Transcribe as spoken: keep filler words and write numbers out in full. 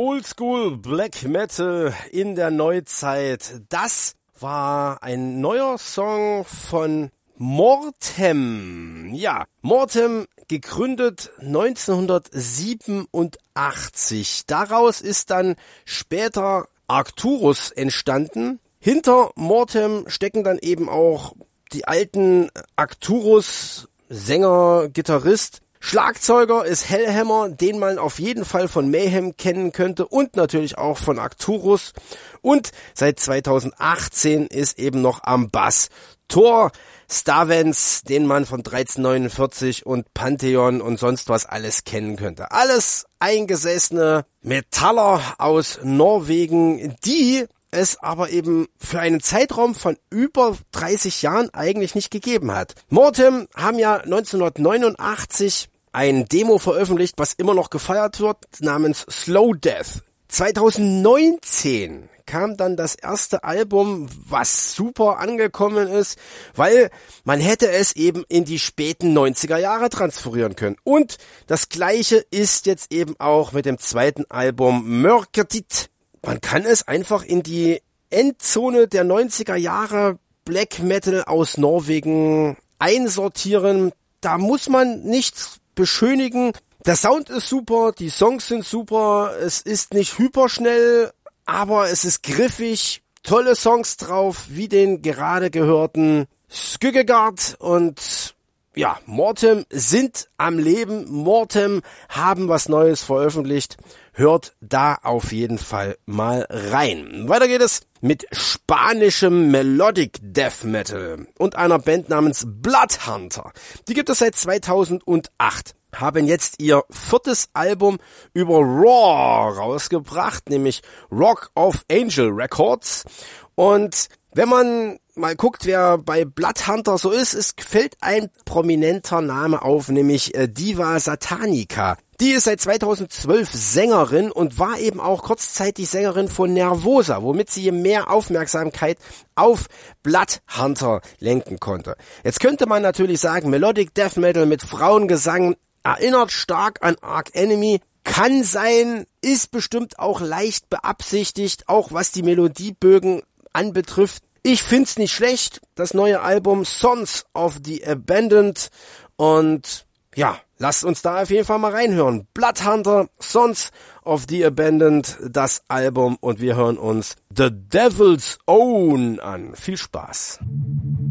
Oldschool Black Metal in der Neuzeit. Das war ein neuer Song von Mortem. Ja, Mortem, gegründet neunzehnhundertsiebenundachtzig. Daraus ist dann später Arcturus entstanden. Hinter Mortem stecken dann eben auch die alten Arcturus, Sänger, Gitarrist. Schlagzeuger ist Hellhammer, den man auf jeden Fall von Mayhem kennen könnte und natürlich auch von Arcturus. Und seit zweitausendachtzehn ist eben noch am Bass Thor Stavens, den man von dreizehnhundertneunundvierzig und Pantheon und sonst was alles kennen könnte. Alles eingesessene Metaller aus Norwegen, die es aber eben für einen Zeitraum von über dreißig Jahren eigentlich nicht gegeben hat. Mortem haben ja neunzehnhundertneunundachtzig ein Demo veröffentlicht, was immer noch gefeiert wird, namens Slow Death. zweitausendneunzehn kam dann das erste Album, was super angekommen ist, weil man hätte es eben in die späten neunziger Jahre transferieren können. Und das Gleiche ist jetzt eben auch mit dem zweiten Album Mörkertit. Man kann es einfach in die Endzone der neunziger Jahre Black Metal aus Norwegen einsortieren. Da muss man nichts beschönigen. Der Sound ist super, die Songs sind super, es ist nicht hyperschnell, aber es ist griffig. Tolle Songs drauf, wie den gerade gehörten Skyggegaard und ja, Mortem sind am Leben. Mortem haben was Neues veröffentlicht. Hört da auf jeden Fall mal rein. Weiter geht es mit spanischem Melodic Death Metal und einer Band namens Bloodhunter. Die gibt es seit zweitausendacht. Haben jetzt ihr viertes Album über Raw rausgebracht, nämlich Rock of Angel Records. Und wenn man mal guckt, wer bei Bloodhunter so ist, es fällt ein prominenter Name auf, nämlich Diva Satanica. Die ist seit zweitausendzwölf Sängerin und war eben auch kurzzeitig Sängerin von Nervosa, womit sie mehr Aufmerksamkeit auf Bloodhunter lenken konnte. Jetzt könnte man natürlich sagen, Melodic Death Metal mit Frauengesang erinnert stark an Arch Enemy. Kann sein, ist bestimmt auch leicht beabsichtigt, auch was die Melodiebögen anbetrifft. Ich find's nicht schlecht, das neue Album Sons of the Abandoned, und ja, lasst uns da auf jeden Fall mal reinhören. Bloodhunter, Sons of the Abandoned, das Album, und wir hören uns The Devil's Own an. Viel Spaß.